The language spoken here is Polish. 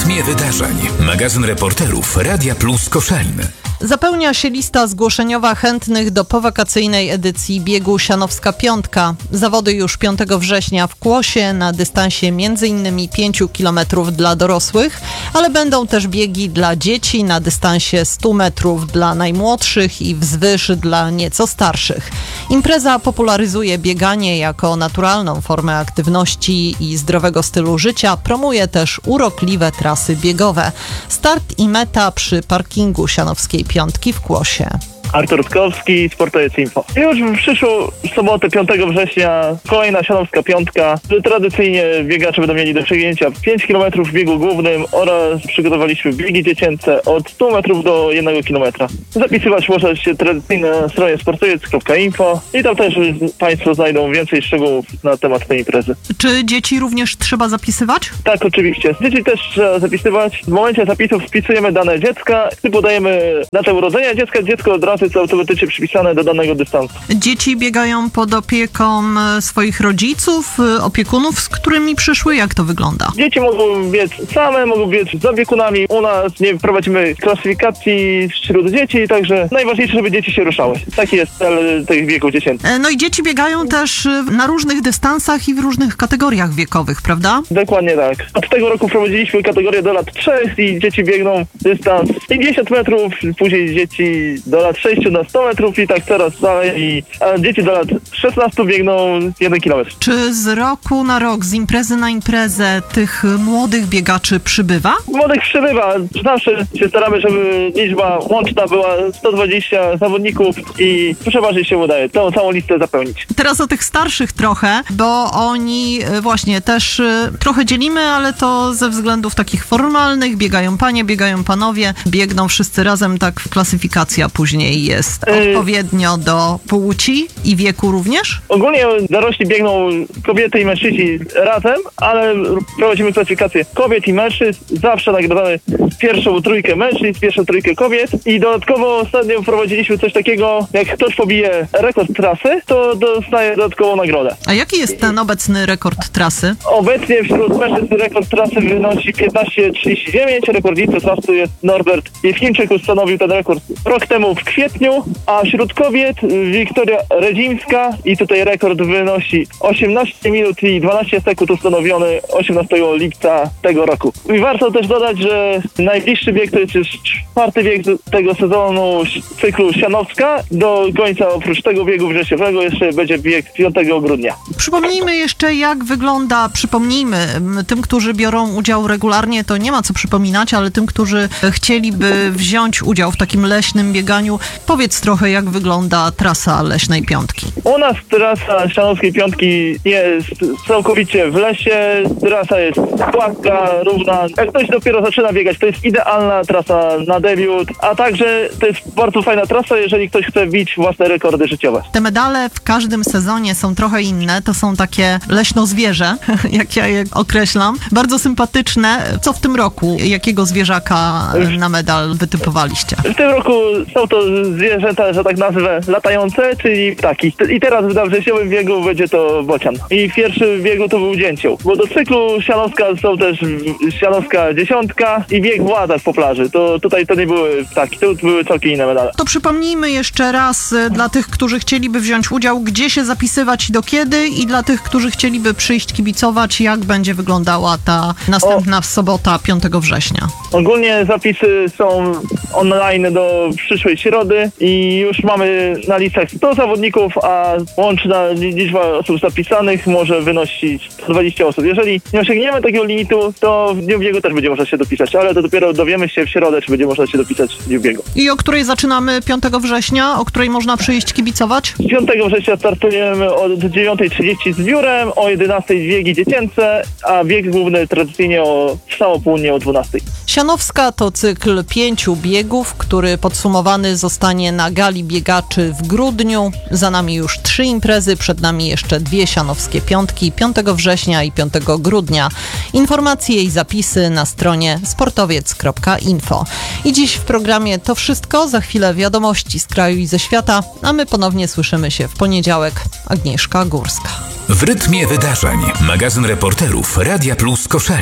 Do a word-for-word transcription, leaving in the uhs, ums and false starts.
rytmie wydarzeń. Magazyn reporterów Radia Plus Koszalin. Zapełnia się lista zgłoszeniowa chętnych do powakacyjnej edycji biegu Sianowska Piątka. Zawody już piątego września w Kłosie na dystansie między innymi pięciu kilometrów dla dorosłych, ale będą też biegi dla dzieci na dystansie stu metrów dla najmłodszych i wzwyż dla nieco starszych. Impreza popularyzuje bieganie jako naturalną formę aktywności i zdrowego stylu życia, promuje też urokliwe trasy biegowe. Start i meta przy parkingu Sianowskiej Piątki w Kłosie. Artur Rutkowski, Sportowiec Info. Już w przyszłą sobotę, piątego września, kolejna Sianowska Piątka. Tradycyjnie biegacze będą mieli do przegięcia pięć kilometrów w biegu głównym oraz przygotowaliśmy biegi dziecięce od stu metrów do jednego kilometra. Zapisywać można się tradycyjnie na stronie sportowiec kropka info i tam też Państwo znajdą więcej szczegółów na temat tej imprezy. Czy dzieci również trzeba zapisywać? Tak, oczywiście. Dzieci też trzeba zapisywać. W momencie zapisów wpisujemy dane dziecka i podajemy datę urodzenia dziecka. Dziecko od razu jest automatycznie przypisane do danego dystansu. Dzieci biegają pod opieką swoich rodziców, opiekunów, z którymi przyszły? Jak to wygląda? Dzieci mogą biec same, mogą biec z opiekunami. U nas nie prowadzimy klasyfikacji wśród dzieci, także najważniejsze, żeby dzieci się ruszały. Taki jest cel tych biegów dziecięcych. No i dzieci biegają też na różnych dystansach i w różnych kategoriach wiekowych, prawda? Dokładnie tak. Od tego roku prowadziliśmy kategorię do lat trzech i dzieci biegną dystans pięćdziesiąt metrów, później dzieci do lat sześciu na sto metrów i tak coraz dalej. A dzieci do lat szesnastu biegną jeden kilometr. Czy z roku na rok, z imprezy na imprezę tych młodych biegaczy przybywa? Młodych przybywa. Zawsze się staramy, żeby liczba łączna była sto dwadzieścia zawodników i przeważnie się udaje tą całą listę zapełnić. Teraz o tych starszych trochę, bo oni właśnie też trochę dzielimy, ale to ze względów takich formalnych. Biegają panie, biegają panowie, biegną wszyscy razem, tak klasyfikacja później jest odpowiednio do płci i wieku również? Ogólnie dorośli biegną kobiety i mężczyźni razem, ale prowadzimy klasyfikację kobiet i mężczyzn. Zawsze nagradzamy pierwszą trójkę mężczyzn, pierwszą trójkę kobiet i dodatkowo ostatnio wprowadziliśmy coś takiego, jak ktoś pobije rekord trasy, to dostaje dodatkową nagrodę. A jaki jest ten obecny rekord trasy? Obecnie wśród mężczyzn rekord trasy wynosi piętnaście trzydzieści dziewięć. Rekordnicą trasy jest Norbert Jewcimczyk, ustanowił ten rekord rok temu w kwietniu, a wśród kobiet Wiktoria Redzimska i tutaj rekord wynosi osiemnaście minut i dwanaście sekund, ustanowiony osiemnastego lipca tego roku. I warto też dodać, że najbliższy bieg to jest już czwarty bieg tego sezonu cyklu Sianowska. Do końca oprócz tego biegu wrześniowego jeszcze będzie bieg piątego grudnia. Przypomnijmy jeszcze, jak wygląda, przypomnijmy, tym, którzy biorą udział regularnie, to nie ma co przypominać, ale tym, którzy chcieliby wziąć udział w takim leśnym bieganiu, powiedz trochę, jak wygląda trasa Leśnej Piątki. U nas trasa Sianowskiej Piątki jest całkowicie w lesie. Trasa jest płaska, równa. Jak ktoś dopiero zaczyna biegać, to jest idealna trasa na debiut, a także to jest bardzo fajna trasa, jeżeli ktoś chce bić własne rekordy życiowe. Te medale w każdym sezonie są trochę inne. To są takie leśno-zwierzę, jak ja je określam. Bardzo sympatyczne. Co w tym roku? Jakiego zwierzaka na medal wytypowaliście? W tym roku są to zwierzęta, że tak nazwę, latające, czyli ptaki. I teraz w wrześniowym biegu będzie to bocian. I w pierwszym biegu to był dzięcioł. Bo do cyklu Sianowska są też Sianowska dziesiątka i bieg Władza po plaży. To tutaj to nie były ptaki, to były całkiem inne medale. To przypomnijmy jeszcze raz y, dla tych, którzy chcieliby wziąć udział, gdzie się zapisywać i do kiedy, i dla tych, którzy chcieliby przyjść kibicować, jak będzie wyglądała ta następna o. sobota piątego września. Ogólnie zapisy są online do przyszłej środy i już mamy na listach sto zawodników, a łączna liczba osób zapisanych może wynosić sto dwadzieścia osób. Jeżeli nie osiągniemy takiego limitu, to w dniu biegu też będzie można się dopisać, ale to dopiero dowiemy się w środę, czy będzie można się dopisać w dniu biegu. I o której zaczynamy piątego września? O której można przyjść kibicować? piątego września startujemy od dziewiątej trzydzieści z biurem, o jedenastej biegi dziecięce, a bieg główny tradycyjnie o trwało południe o dwunastej. Sianowska to cykl pięciu biegów, który podsumowany zostanie na gali biegaczy w grudniu. Za nami już trzy imprezy, przed nami jeszcze dwie Sianowskie Piątki, piątego września i piątego grudnia. Informacje i zapisy na stronie sportowiec kropka info. I dziś w programie to wszystko. Za chwilę wiadomości z kraju i ze świata, a my ponownie słyszymy się w poniedziałek. Agnieszka Górska. W rytmie wydarzeń. Magazyn reporterów Radia Plus Koszalin.